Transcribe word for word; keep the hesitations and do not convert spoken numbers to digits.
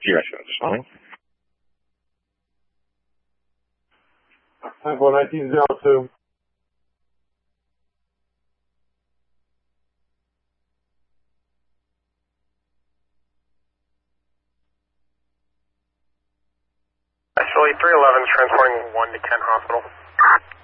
G-Rex responding. Typo nineteen zero two. Actually, three eleven is transporting one to Kent Hospital.